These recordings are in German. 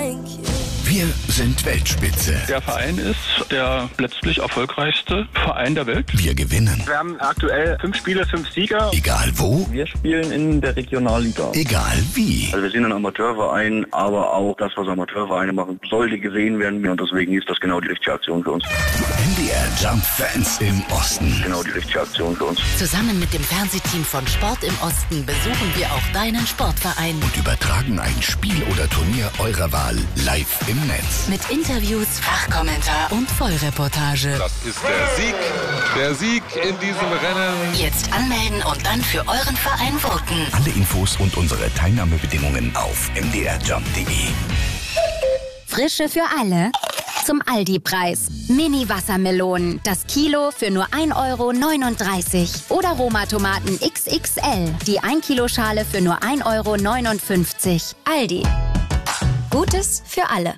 Wir sind Weltspitze. Der Verein ist der letztlich erfolgreichste Verein der Welt. Wir gewinnen. Wir haben aktuell 5 Spiele, 5 Sieger. Egal wo. Wir spielen in der Regionalliga. Egal wie. Also wir sind ein Amateurverein, aber auch das, was Amateurvereine machen, sollte gesehen werden. Und deswegen ist das genau die richtige Aktion für uns. MDR Jump Fans im Osten. Genau die richtige Aktion für uns. Zusammen mit dem Fernsehteam von Sport im Osten besuchen wir auch deinen Sportverein. Und übertragen ein Spiel oder Turnier eurer Wahl live im Netz. Mit Interviews, Fachkommentar und Vollreportage. Das ist der Sieg in diesem Rennen. Jetzt anmelden und dann für euren Verein voten. Alle Infos und unsere Teilnahmebedingungen auf mdrjump.de. Frische für alle. Zum Aldi-Preis. Mini-Wassermelonen. Das Kilo für nur 1,39 € Oder Roma-Tomaten XXL. Die 1-Kilo-Schale für nur 1,59 €. Aldi. Gutes für alle.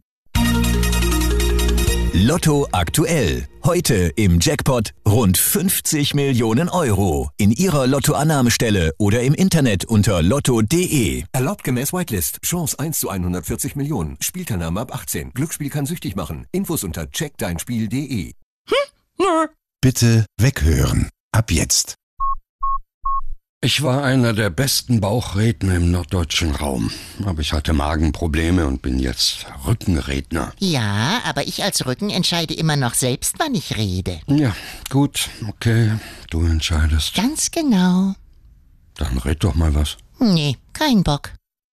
Lotto aktuell. Heute im Jackpot rund 50 Millionen Euro. In Ihrer Lottoannahmestelle oder im Internet unter lotto.de. Erlaubt gemäß Whitelist. Chance 1 zu 140 Millionen. Spielteilnahme ab 18. Glücksspiel kann süchtig machen. Infos unter checkdeinspiel.de. Bitte weghören. Ab jetzt. Ich war einer der besten Bauchredner im norddeutschen Raum. Aber ich hatte Magenprobleme und bin jetzt Rückenredner. Ja, aber ich als Rücken entscheide immer noch selbst, wann ich rede. Ja, gut, okay, du entscheidest. Ganz genau. Dann red doch mal was. Nee, kein Bock.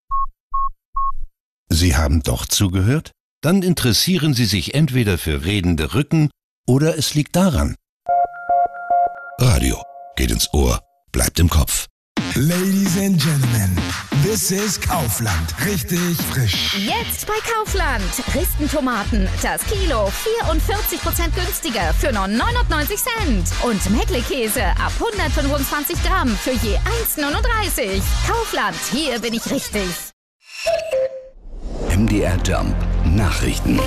Sie haben doch zugehört? Dann interessieren Sie sich entweder für redende Rücken oder es liegt daran. Radio geht ins Ohr. Bleibt im Kopf. Ladies and Gentlemen, this is Kaufland. Richtig frisch. Jetzt bei Kaufland. Ristentomaten. Das Kilo 44% günstiger für nur 99 Cent. Und Meckle-Käse ab 125 Gramm für je 1,39 €. Kaufland, hier bin ich richtig. MDR Jump Nachrichten.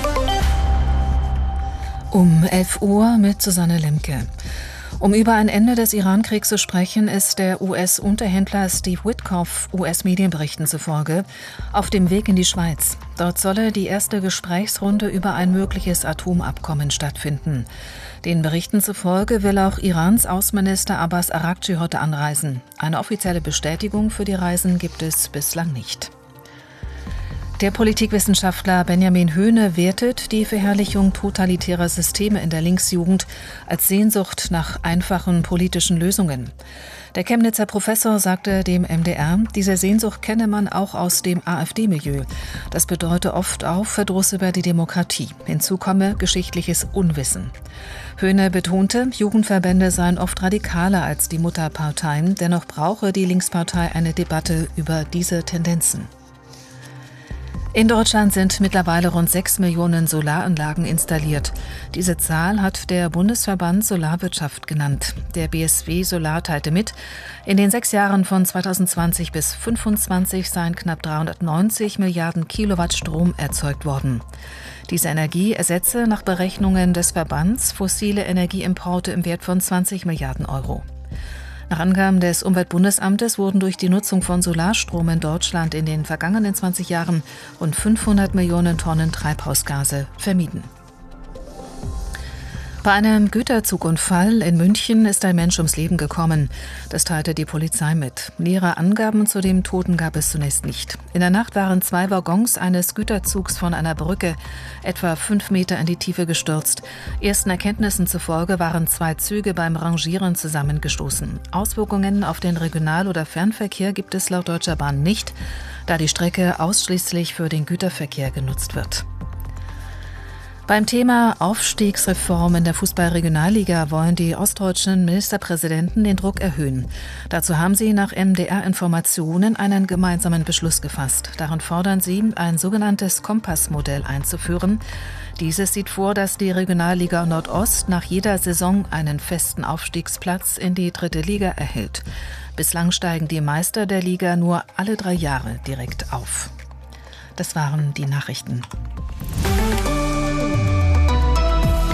Um 11 Uhr mit Susanne Lemke. Um über ein Ende des Iran-Kriegs zu sprechen, ist der US-Unterhändler Steve Witkoff, US-Medienberichten zufolge, auf dem Weg in die Schweiz. Dort solle die erste Gesprächsrunde über ein mögliches Atomabkommen stattfinden. Den Berichten zufolge will auch Irans Außenminister Abbas Araghchi heute anreisen. Eine offizielle Bestätigung für die Reisen gibt es bislang nicht. Der Politikwissenschaftler Benjamin Höhne wertet die Verherrlichung totalitärer Systeme in der Linksjugend als Sehnsucht nach einfachen politischen Lösungen. Der Chemnitzer Professor sagte dem MDR, diese Sehnsucht kenne man auch aus dem AfD-Milieu. Das bedeute oft auch Verdruss über die Demokratie. Hinzu komme geschichtliches Unwissen. Höhne betonte, Jugendverbände seien oft radikaler als die Mutterparteien. Dennoch brauche die Linkspartei eine Debatte über diese Tendenzen. In Deutschland sind mittlerweile rund 6 Millionen Solaranlagen installiert. Diese Zahl hat der Bundesverband Solarwirtschaft genannt. Der BSW Solar teilte mit, in den 6 Jahren von 2020 bis 2025 seien knapp 390 Milliarden Kilowatt Strom erzeugt worden. Diese Energie ersetze nach Berechnungen des Verbands fossile Energieimporte im Wert von 20 Milliarden Euro. Nach Angaben des Umweltbundesamtes wurden durch die Nutzung von Solarstrom in Deutschland in den vergangenen 20 Jahren rund 500 Millionen Tonnen Treibhausgase vermieden. Bei einem Güterzugunfall in München ist ein Mensch ums Leben gekommen. Das teilte die Polizei mit. Nähere Angaben zu dem Toten gab es zunächst nicht. In der Nacht waren 2 Waggons eines Güterzugs von einer Brücke etwa 5 Meter in die Tiefe gestürzt. Ersten Erkenntnissen zufolge waren 2 Züge beim Rangieren zusammengestoßen. Auswirkungen auf den Regional- oder Fernverkehr gibt es laut Deutscher Bahn nicht, da die Strecke ausschließlich für den Güterverkehr genutzt wird. Beim Thema Aufstiegsreform in der Fußball-Regionalliga wollen die ostdeutschen Ministerpräsidenten den Druck erhöhen. Dazu haben sie nach MDR-Informationen einen gemeinsamen Beschluss gefasst. Darin fordern sie, ein sogenanntes Kompassmodell einzuführen. Dieses sieht vor, dass die Regionalliga Nordost nach jeder Saison einen festen Aufstiegsplatz in die 3. Liga erhält. Bislang steigen die Meister der Liga nur alle 3 Jahre direkt auf. Das waren die Nachrichten.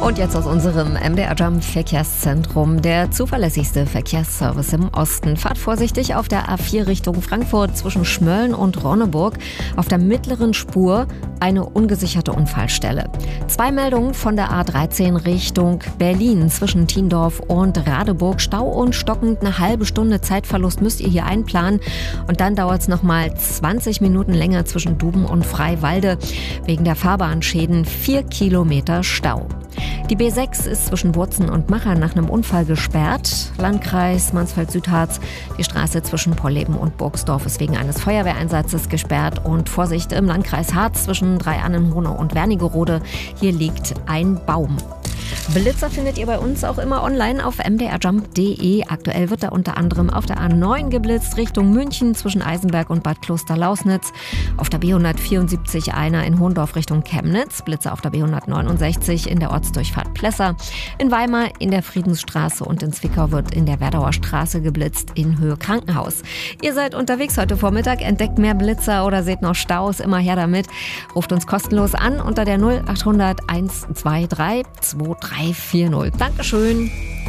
Und jetzt aus unserem MDR Jump Verkehrszentrum, der zuverlässigste Verkehrsservice im Osten. Fahrt vorsichtig auf der A4 Richtung Frankfurt zwischen Schmölln und Ronneburg. Auf der mittleren Spur eine ungesicherte Unfallstelle. 2 Meldungen von der A13 Richtung Berlin zwischen Tiendorf und Radeburg. Stau und stockend, eine halbe Stunde Zeitverlust müsst ihr hier einplanen. Und dann dauert es nochmal 20 Minuten länger zwischen Duben und Freiwalde. Wegen der Fahrbahnschäden 4 Kilometer Stau. Die B6 ist zwischen Wurzen und Machern nach einem Unfall gesperrt. Landkreis Mansfeld-Südharz. Die Straße zwischen Polleben und Burgsdorf ist wegen eines Feuerwehreinsatzes gesperrt. Und Vorsicht im Landkreis Harz zwischen Dreiannenhohne und Wernigerode. Hier liegt ein Baum. Blitzer findet ihr bei uns auch immer online auf mdrjump.de. Aktuell wird da unter anderem auf der A9 geblitzt Richtung München zwischen Eisenberg und Bad Kloster-Lausnitz. Auf der B174 einer in Hohendorf Richtung Chemnitz. Blitzer auf der B169 in der Ortsdurchfahrt Plesser. In Weimar in der Friedensstraße und in Zwickau wird in der Werdauer Straße geblitzt in Höhe Krankenhaus. Ihr seid unterwegs heute Vormittag, entdeckt mehr Blitzer oder seht noch Staus, immer her damit. Ruft uns kostenlos an unter der 0800 123 2340. Dankeschön.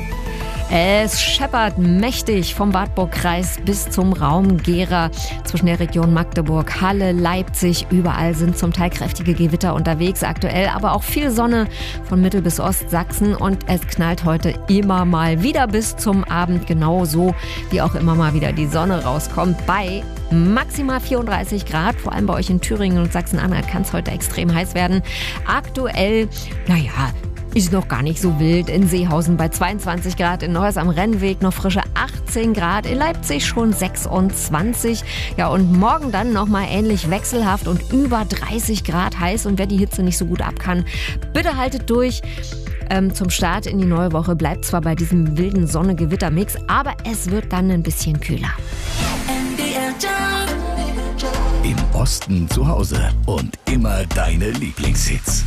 Es scheppert mächtig vom Wartburgkreis bis zum Raum Gera. Zwischen der Region Magdeburg, Halle, Leipzig, überall sind zum Teil kräftige Gewitter unterwegs aktuell, aber auch viel Sonne von Mittel- bis Ostsachsen und es knallt heute immer mal wieder bis zum Abend, genauso wie auch immer mal wieder die Sonne rauskommt bei maximal 34 Grad, vor allem bei euch in Thüringen und Sachsen-Anhalt kann es heute extrem heiß werden. Aktuell, ist noch gar nicht so wild. In Seehausen bei 22 Grad, in Neuss am Rennweg noch frische 18 Grad, in Leipzig schon 26. Ja, und morgen dann nochmal ähnlich wechselhaft und über 30 Grad heiß. Und wer die Hitze nicht so gut ab kann, bitte haltet durch. Zum Start in die neue Woche bleibt zwar bei diesem wilden Sonne-Gewitter-Mix, aber es wird dann ein bisschen kühler. Im Osten zu Hause und immer deine Lieblingshits.